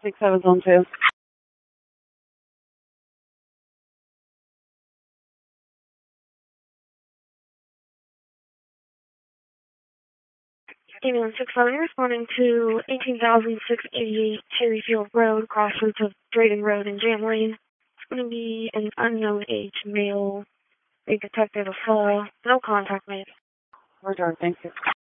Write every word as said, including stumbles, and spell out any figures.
six seven zone two. Ambulance six seven responding to eighteen thousand six hundred eighty-eight Cherry Field Road, crossroads of Drayton Road and Jam Lane. It's going to be an unknown age male. They detected a fall. No contact made. Roger, thank you.